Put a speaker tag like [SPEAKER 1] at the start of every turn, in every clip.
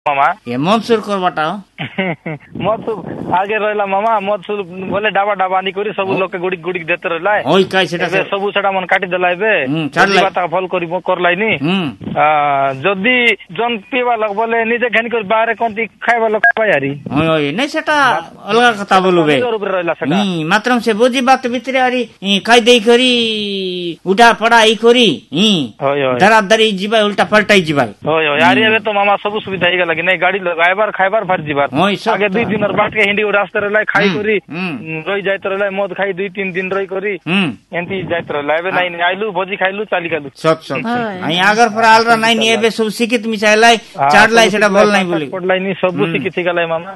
[SPEAKER 1] मामा
[SPEAKER 2] ये मंसूर करवाटा
[SPEAKER 1] मत्सु आगे रहला मामा मत्सु बोले डाबा डाबा आनी करी सब लोग के गुडी गुडी देते रहला
[SPEAKER 2] होई काई सेटा से
[SPEAKER 1] सब सेटा मन काटी देला बे
[SPEAKER 2] छाड़ला
[SPEAKER 1] बात फल करी करलाई नी जदी जन पीवा लग बोले निजे घनी कर बाहर कोंती खाइबा लग पायारी
[SPEAKER 2] होई होई नै सेटा अलग कथा बोलुबे
[SPEAKER 1] रहला सेटा
[SPEAKER 2] मात्रम से बोजी बात भितरे अरी काई देई करी उठा पड़ा ई करी
[SPEAKER 1] होय होय
[SPEAKER 2] दरादरी जीवा उल्टा पलटाई जीवा
[SPEAKER 1] होय होय यार एबे तो मामा सब सुविधा हे गेला कि नै गाड़ी लगाइबार खाइबार फर जीबार आगे 2 दिन और बाट के हिंदी रास्ता रहला खाई करी रही जाइत रहला मद खाई 2-3 दिन रही करी एंती जाइत रहला एबे नै आइलु भोजी खाइलु चाली गालु
[SPEAKER 2] सत सत आई आगर पर आलरा नै नि एबे सब सिकित मिसाइलाई चाडलाई सेटा बोल नै बोली
[SPEAKER 1] पडलाई नि सब सिकित गेलाई मामा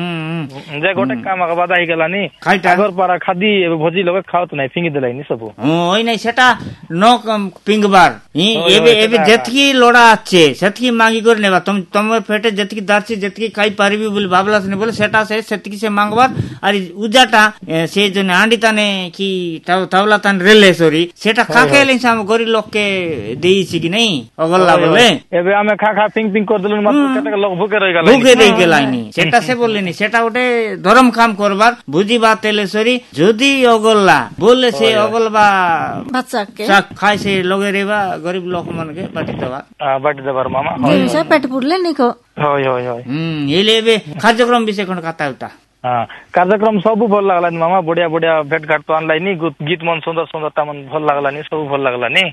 [SPEAKER 1] जे गोटे काम के बादा हे गेला नि आगर पर खादी एबे भोजी लोग खावत नै फिंगी देलाई नि सब
[SPEAKER 2] ओइ नै सेटा नो पिंगबार एबे एबे जेतकी लोड़ा आछे सेतकी मांगी कर नेबा तुम फेटे जेतकी दारची जेतकी खाई पारिबी बोली बाबला ने बोले सेटा से सेतकी से मांगबार अरे उजाटा से जने आंडी ताने की तवला तान रेले सॉरी सेटा खाकेले साम गरी लोग के देई छि कि नै अगल्ला बोले
[SPEAKER 1] एबे हमें खा खा पिंग पिंग कर देलु मत केते लोग भूखे रह गेला
[SPEAKER 2] भूखे रह गेला नि सेटा से बोले नि सेटा उठे धर्म काम करबार बुझी बात एले सॉरी जदी अगल्ला बोले से अगलबा
[SPEAKER 3] बच्चा के
[SPEAKER 2] खाई से लोगे रेबा गरीब लोग मन के बाटी देबार
[SPEAKER 1] मामा
[SPEAKER 3] होय से पेट पुरले निको
[SPEAKER 1] होय होय होय
[SPEAKER 2] एले एबे कार्यक्रम विषय कोन कथा उता
[SPEAKER 1] कार्यक्रम सब भल लागला नि मामा बढ़िया बढ़िया भेट घाट तो ऑनलाइन नि गीत मन सुंदर सुंदरता मन भल लागला नि सब भल लागला नि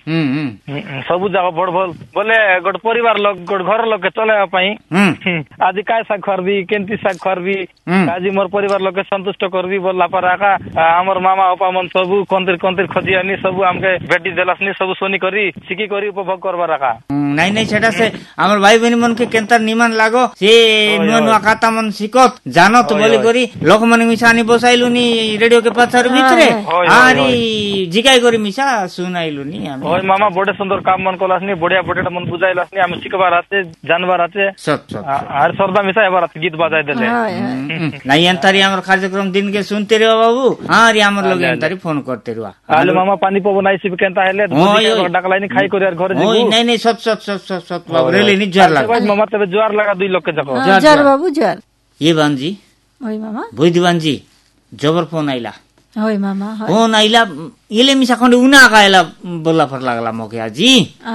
[SPEAKER 1] सब जगह बड़ भल बोले गोट परिवार लोग गोट घर लोग के चले पई आज काय साग खरबी केंती साग खरबी आज मोर परिवार लोग के संतुष्ट करबी बोलला पर आका हमर मामा अपा मन सब कोंतिर कोंतिर खजियानी सब हमके भेटी देलस नि सब सोनी करी सिकी करी उपभोग करबा राखा
[SPEAKER 2] नै नै सेटा से हमर भाई बहनी मन के केंतर निमन लागो से नुआ नुआ खाता मन सिकत जानत बोली करी लोक मन मिसानी बसाइलु नि रेडियो के पत्थर भितरे आरी जिगाई गरी मिसा सुनाइलु नि हामी
[SPEAKER 1] ओय मामा बडे सुंदर काम मन कोलास नि बढ़िया बढ़िया मन बुझाइलास नि हामी सिकबार आते जानबार आते
[SPEAKER 2] सत सत
[SPEAKER 1] हर सरदा मिसा एबार गीत बजाइ देले
[SPEAKER 2] नै यंतारी हमर कार्यक्रम दिन के सुनते रहो बाबू हां रे हमर लोग यंतारी फोन करते रहो
[SPEAKER 1] आले मामा पानी पबो नाइ सिप केंता हेले डाकलाई नि खाई कर घर जे
[SPEAKER 2] ओय नै नै सत सत सत सत बाबू रेले नि ज्वार लाग
[SPEAKER 1] मामा तबे ज्वार लगा 2 लोग के जको
[SPEAKER 3] ज्वार बाबू ज्वार
[SPEAKER 2] ये बांजी
[SPEAKER 3] ओय मामा
[SPEAKER 2] भुइदिवान जी जबर फोन आइला
[SPEAKER 3] ओय मामा
[SPEAKER 2] फोन आइला इले मिसा खंडे उना कायला बोला फर लागला मके आजी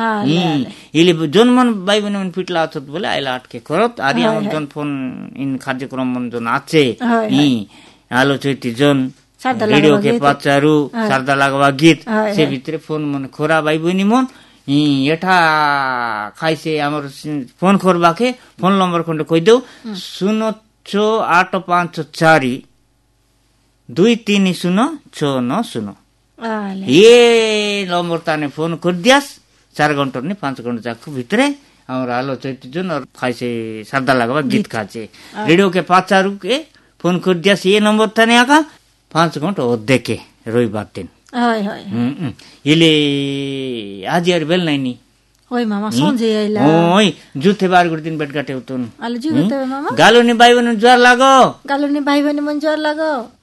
[SPEAKER 2] इले जोन मन भाई बहन मन पिटला अछत बोले आइला अटके करत आरी हम जोन फोन इन कार्यक्रम मन जोन आछे आलो चैती जोन रेडियो के पाचारू सरदा लागवा गीत से भितरे फोन मन खोरा भाई बहनी मन एठा खाइसे हमर फोन करबा के फोन नंबर खंडे कहि देउ 0854 230 ये नंबर ताने फोन कर दियास 4 घंटा ने 5 घंटा जाक भितरे हमर आलो चैती जोन और खाइसे सरदा लागवा गीत खाचे रेडियो के पाचारू के फोन कर दियास ये नंबर ताने आका 5 घंटा ओ देखे रविवार दिन
[SPEAKER 3] हाय हाय
[SPEAKER 2] इले आज यार बेल नहीं नी
[SPEAKER 3] ओय मामा संजे आइला
[SPEAKER 2] ओय जुथे बार गुड दिन बेट काटे उतन
[SPEAKER 3] आले जुथे मामा
[SPEAKER 2] गालो नि भाई बहन ज्वार लागो
[SPEAKER 3] गालो नि भाई बहन मन ज्वार लागो